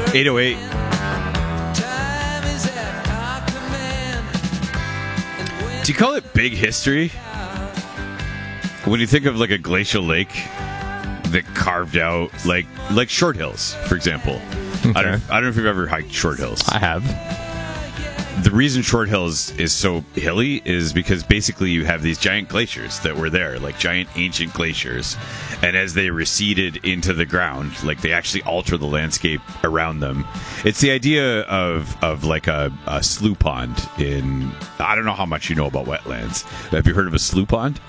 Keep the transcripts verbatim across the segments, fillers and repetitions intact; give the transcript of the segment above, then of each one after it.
eight oh eight. Do you call it big history? When you think of like a glacial lake that carved out, like like Short Hills, for example. Okay. I don't, I don't know if you've ever hiked Short Hills. I have. The reason Short Hills is so hilly is because basically you have these giant glaciers that were there, like giant ancient glaciers. And as they receded into the ground, like they actually alter the landscape around them. It's the idea of, of like a, a slough pond in, I don't know how much you know about wetlands. Have you heard of a slough pond?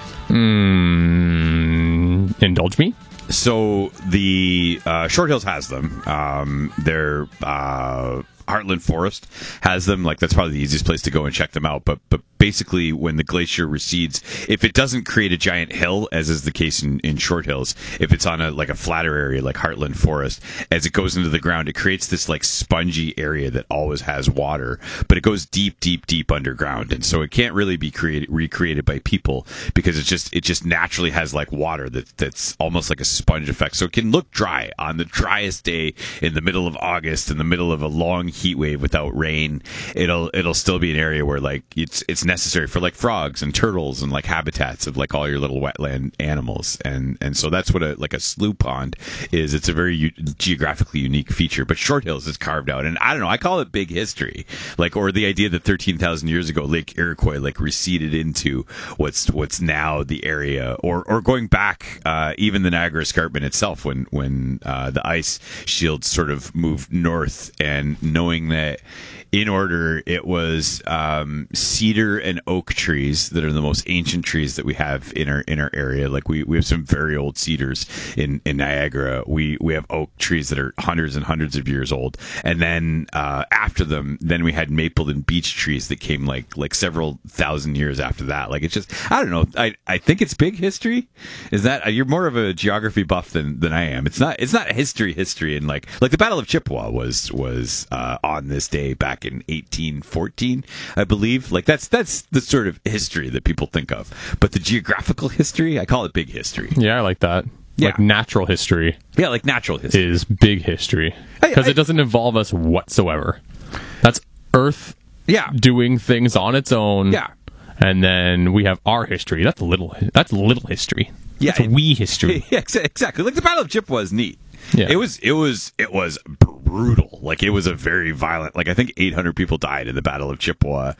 Mm, indulge me. So the uh, Short Hills has them. Um, they're uh, Heartland Forest has them. Like that's probably the easiest place to go and check them out. But but basically, when the glacier recedes, if it doesn't create a giant hill, as is the case in, in Short Hills, if it's on a like a flatter area like Heartland Forest, as it goes into the ground, it creates this like spongy area that always has water, but it goes deep, deep, deep underground, and so it can't really be created recreated by people because it's just it just naturally has like water that that's almost like a sponge effect. So it can look dry on the driest day in the middle of August, in the middle of a long heat wave without rain. It'll it'll still be an area where like it's it's necessary for like frogs and turtles and like habitats of like all your little wetland animals, and and so that's what a like a slough pond is. It's a very u- geographically unique feature. But Short Hills is carved out, and I don't know, I call it big history, like, or the idea that thirteen thousand years ago Lake Iroquois like receded into what's what's now the area, or or going back uh, even the Niagara Escarpment itself, when when uh, the ice shield sort of moved north, and knowing that in order it was um, cedar and oak trees that are the most ancient trees that we have in our in our area. Like we, we have some very old cedars in, in Niagara. We we have oak trees that are hundreds and hundreds of years old. And then uh, after them, then we had maple and beech trees that came like like several thousand years after that. Like it's just, I don't know. I, I think it's big history. Is that, you're more of a geography buff than, than I am. It's not it's not history history and like like the Battle of Chippewa was was uh, on this day back in eighteen fourteen, I believe. Like that's that's the sort of history that people think of. But the geographical history, I call it big history. Yeah, I like that. Yeah. Like natural history. Yeah, like natural history is big history because it doesn't involve us whatsoever. That's Earth, yeah, doing things on its own. Yeah, and then we have our history. That's little. That's little history. Yeah, that's we history. Yeah, exactly. Like the Battle of Chippewa was neat. Yeah. It was it was it was brutal. Like it was a very violent, like I think eight hundred people died in the Battle of Chippewa,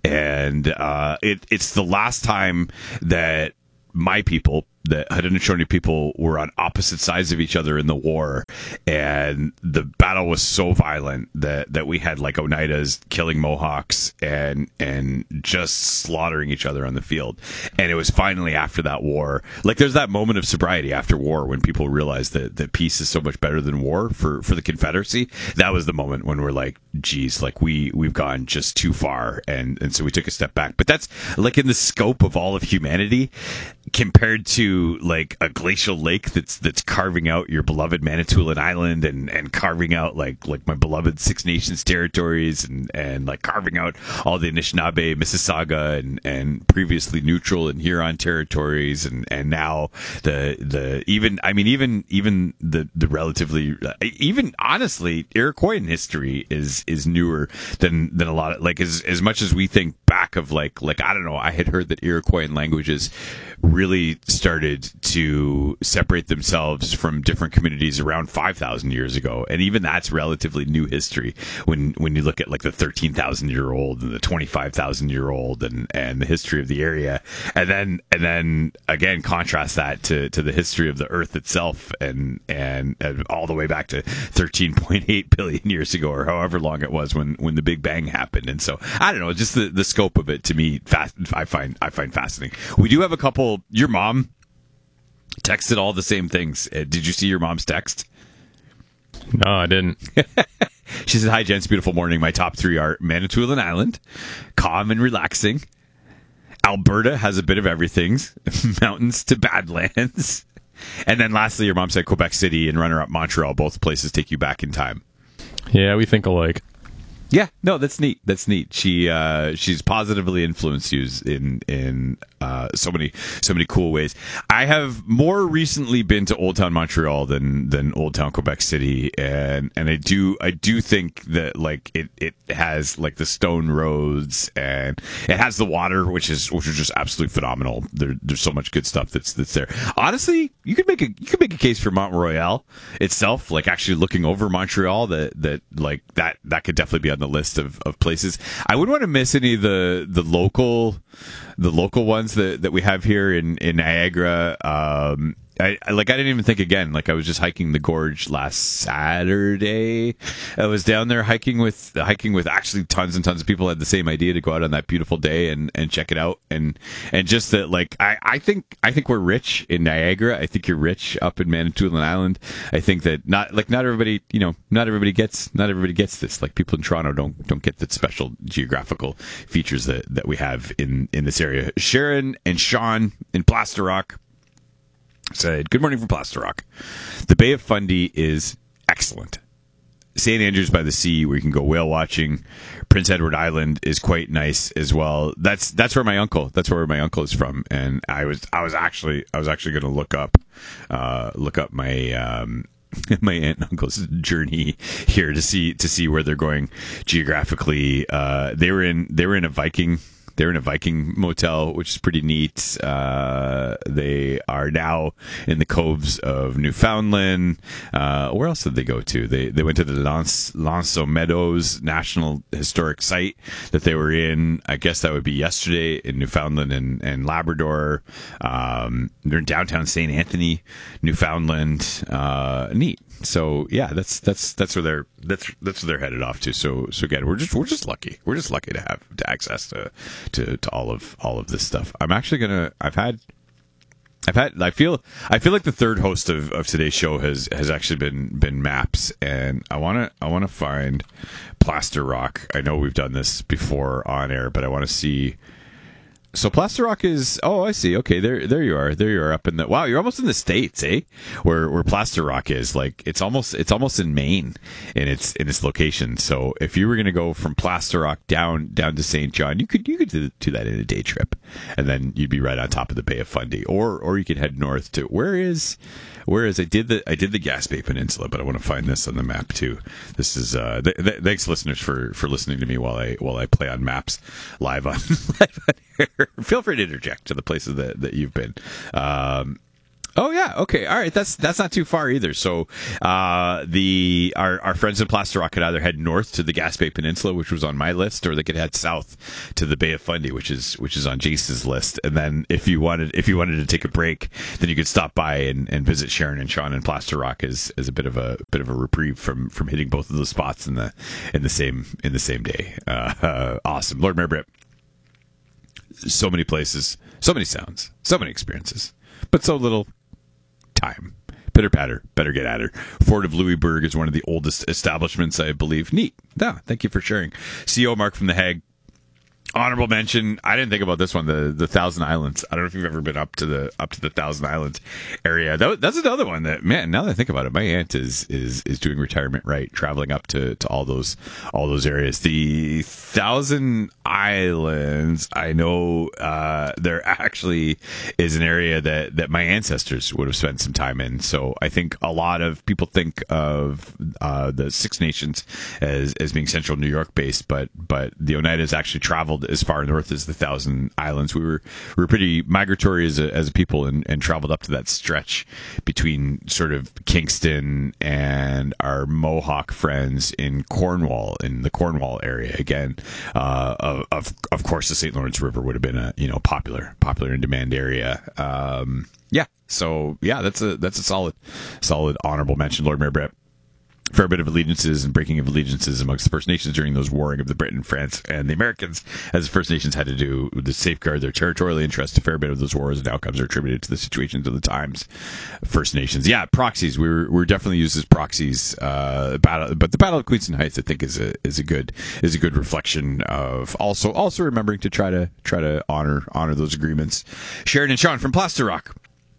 and uh it it's the last time that my people, the Haudenosaunee people, were on opposite sides of each other in the war, and the battle was so violent that, that we had like Oneidas killing Mohawks and and just slaughtering each other on the field. And it was finally after that war, like there's that moment of sobriety after war when people realize that, that peace is so much better than war for, for the Confederacy. That was the moment when we're like, geez, like we, we've gone just too far, and, and so we took a step back. But that's like in the scope of all of humanity compared to like a glacial lake that's that's carving out your beloved Manitoulin Island, and, and carving out like like my beloved Six Nations territories, and, and like carving out all the Anishinaabe, Mississauga, and, and previously neutral and Huron territories, and, and now the the even I mean even even the the relatively even honestly Iroquoian history is is newer than than a lot of, like as as much as we think back of like like I don't know, I had heard that Iroquoian languages really started to separate themselves from different communities around five thousand years ago, and even that's relatively new history when when you look at like the thirteen thousand year old and the twenty-five thousand year old, and and the history of the area, and then and then again contrast that to to the history of the earth itself, and and, and all the way back to thirteen point eight billion years ago, or however long it was when when the Big Bang happened. And so I don't know, just the the scope of it to me fast I find I find fascinating. We do have a couple. Your mom texted all the same things. Uh, did you see your mom's text? No, I didn't. She said, "Hi, gents. Beautiful morning. My top three are Manitoulin Island, calm and relaxing. Alberta has a bit of everything, mountains to Badlands. And then lastly, your mom said Quebec City and runner-up Montreal. Both places take you back in time." Yeah, we think alike. Yeah, no, that's neat. That's neat. She uh, she's positively influenced you in in uh, so many so many cool ways. I have more recently been to Old Town Montreal than than Old Town Quebec City, and and I do I do think that like it, it has like the stone roads and it has the water, which is which is just absolutely phenomenal. There, there's so much good stuff that's that's there. Honestly, you could make a you could make a case for Mont Royal itself, like actually looking over Montreal. That that like that that could definitely be on the list of, of places. I wouldn't want to miss any of the the local the local ones that, that we have here in, in Niagara. Um, I, I like I didn't even think again. Like I was just hiking the gorge last Saturday. I was down there hiking with hiking with actually tons and tons of people had the same idea to go out on that beautiful day and, and check it out. And and just that like I, I think I think we're rich in Niagara. I think you're rich up in Manitoulin Island. I think that not like not everybody you know not everybody gets not everybody gets this. Like people in Toronto don't don't get the special geographical features that, that we have in, in this area. Sharon and Sean in Plaster Rock said, good morning from Plaster Rock. The Bay of Fundy is excellent. Saint Andrews by the Sea, where you can go whale watching. Prince Edward Island is quite nice as well. That's that's where my uncle that's where my uncle is from, and I was I was actually I was actually going to look up uh, look up my um, my aunt and uncle's journey here to see to see where they're going geographically. Uh, they were in they were in a Viking. They're in a Viking motel, which is pretty neat. Uh, they are now in the coves of Newfoundland. Uh, where else did they go to? They they went to the Lance, Lanceau Meadows National Historic Site that they were in. I guess that would be yesterday in Newfoundland and, and Labrador. Um, they're in downtown Saint Anthony, Newfoundland. Uh, neat. So yeah, that's that's that's where they're that's that's where they're headed off to. So so again, we're just we're just lucky. We're just lucky to have to access to to, to all of all of this stuff. I'm actually gonna. I've had. I've had. I feel. I feel like the third host of, of today's show has, has actually been been Maps, and I want to I want to find Plaster Rock. I know we've done this before on air, but I want to see. So Plaster Rock is, oh, I see. Okay, there, there you are. There you are up in the, wow, you're almost in the States, eh? Where, where Plaster Rock is. Like, it's almost, it's almost in Maine in its, in its location. So if you were going to go from Plaster Rock down, down to Saint John, you could, you could do, do that in a day trip. And then you'd be right on top of the Bay of Fundy. Or, or you could head north to, where is, where is, I did the, I did the Gaspé Peninsula, but I want to find this on the map too. This is, uh, th- th- thanks listeners for, for listening to me while I, while I play on Maps live on, live on air. Feel free to interject to the places that, that you've been. Um, oh yeah, okay, all right. That's that's not too far either. So uh, the our our friends in Plaster Rock could either head north to the Gaspé Peninsula, which was on my list, or they could head south to the Bay of Fundy, which is which is on Jace's list. And then if you wanted if you wanted to take a break, then you could stop by and, and visit Sharon and Sean in Plaster Rock as, as a bit of a bit of a reprieve from, from hitting both of those spots in the in the same in the same day. Uh, uh, awesome, Lord Mayor Britt. So many places, so many sounds, so many experiences, but so little time. Pitter patter, better get at her. Fort of Louisbourg is one of the oldest establishments, I believe. Neat. Yeah, thank you for sharing. C O Mark from The Hague. Honorable mention. I didn't think about this one. The the Thousand Islands. I don't know if you've ever been up to the up to the Thousand Islands area. That, that's another one that, man. Now that I think about it, my aunt is is is doing retirement right, traveling up to, to all those all those areas. The Thousand Islands. I know uh, there actually is an area that, that my ancestors would have spent some time in. So I think a lot of people think of uh, the Six Nations as as being Central New York based, but but the Oneidas actually traveled as far north as the Thousand Islands. We were we were pretty migratory as a, as a people and, and traveled up to that stretch between sort of Kingston and our Mohawk friends in Cornwall, in the Cornwall area. Again, uh, of, of of course, the Saint Lawrence River would have been a you know popular popular in demand area. Um, yeah, so yeah, that's a that's a solid solid honorable mention, Lord Mayor Brett. Fair bit of allegiances and breaking of allegiances amongst the First Nations during those warring of the Britain, France, and the Americans, as the First Nations had to do to safeguard their territorial interests. A fair bit of those wars and outcomes are attributed to the situations of the times. First Nations, yeah, proxies. We were, we were definitely used as proxies. Uh, battle, but the Battle of Queenston Heights, I think, is a is a good is a good reflection of also also remembering to try to try to honor honor those agreements. Sharon and Sean from Plaster Rock.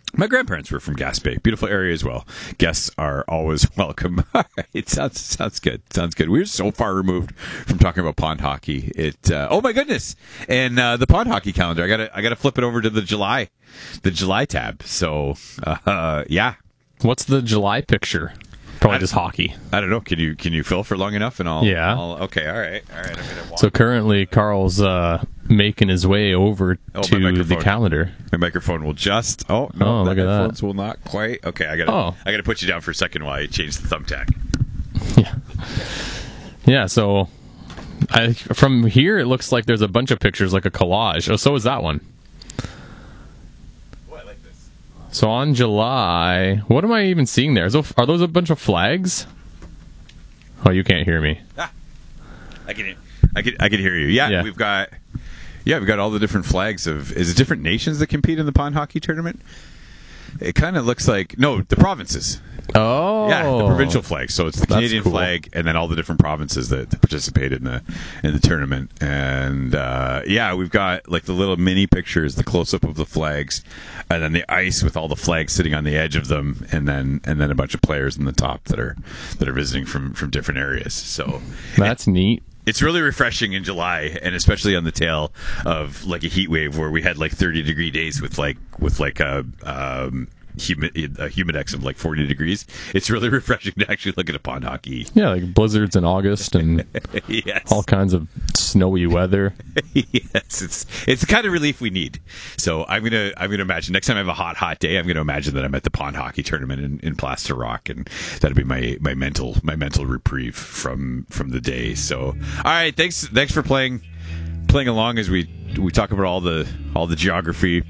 My grandparents were from Gaspé. Beautiful area as well. Guests are always welcome. It sounds sounds good. Sounds good. We're so far removed from talking about pond hockey. It. Uh, oh my goodness! And uh, the pond hockey calendar. I gotta I gotta flip it over to the July, the July tab. So uh, yeah. What's the July picture? Probably just hockey. I don't know. Can you can you fill for long enough and I'll yeah. I'll, okay. All right. All right. I'm gonna walk. So currently, Carl's uh, making his way over Oh, my to the microphone. calendar. My microphone will just. Oh no! Oh, the look at that. headphones will not quite. Okay, I gotta. Oh. I gotta put you down for a second while I change the thumbtack. Yeah. Yeah. So, I, from here, it looks like there's a bunch of pictures, like a collage. Oh, so is that one. Oh, I like this. So on July, what am I even seeing there? Is those, are those a bunch of flags? Oh, you can't hear me. Ah, I can. I can. I can hear you. Yeah, Yeah. we've got. Yeah, we've got all the different flags of. Is it different nations that compete in the pond hockey tournament? It kind of looks like no, the provinces. Oh, Yeah, the provincial flag. So it's the That's Canadian cool. flag, and then all the different provinces that, that participate in the in the tournament. And uh, yeah, we've got like the little mini pictures, the close up of the flags, and then the ice with all the flags sitting on the edge of them, and then and then a bunch of players in the top that are that are visiting from from different areas. So That's neat. it's really refreshing in July, and especially on the tail of like a heat wave where we had like thirty degree days with like with like a um, humid a humidex of like forty degrees. It's really refreshing to actually look at a pond hockey. Yeah, like blizzards in August and Yes, all kinds of snowy weather. yes, it's it's the kind of relief we need. So I'm gonna I'm gonna imagine next time I have a hot hot day, I'm gonna imagine that I'm at the pond hockey tournament in, in Plaster Rock, and that'll be my my mental my mental reprieve from from the day. So all right, thanks thanks for playing playing along as we we talk about all the all the geography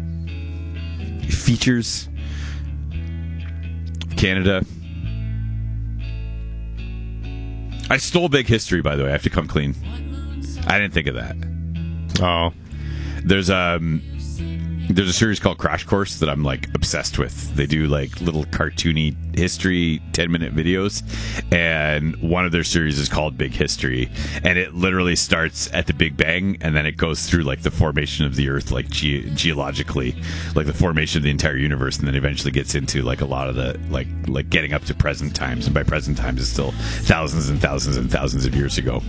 features of Canada. I stole Big History, by the way. I have to come clean. I didn't think of that. Oh, There's um there's a series called Crash Course that I'm like obsessed with. They do like little cartoony history ten minute videos, and one of their series is called Big History, and it literally starts at the Big Bang and then it goes through like the formation of the Earth, like ge- geologically, like the formation of the entire universe, and then eventually gets into like a lot of the like like getting up to present times, and by present times it's still thousands and thousands and thousands of years ago.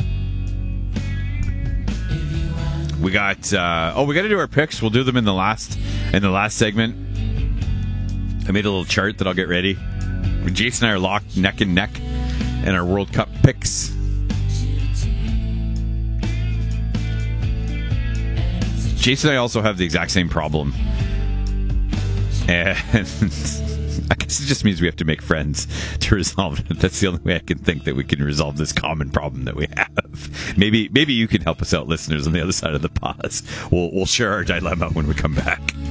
We got uh, oh, we got to do our picks. We'll do them in the last in the last segment. I made a little chart that I'll get ready. Jason and I are locked neck and neck in our World Cup picks. Jason and I also have the exact same problem, and I guess it just means we have to make friends to resolve it. That's the only way I can think that we can resolve this common problem that we have. Maybe maybe you can help us out, listeners, on the other side of the pause. We'll we'll share our dilemma when we come back.